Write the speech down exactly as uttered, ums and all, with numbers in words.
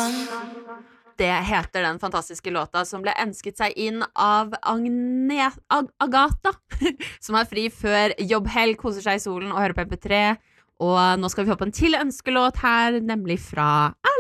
Det heter den fantastiske låta som ble ønsket seg inn av Agne Ag Agatha, som er fri før jobbhelg, koser seg i solen og hører på M P tre. Og nå skal vi få på en til ønskelåt her, nemlig fra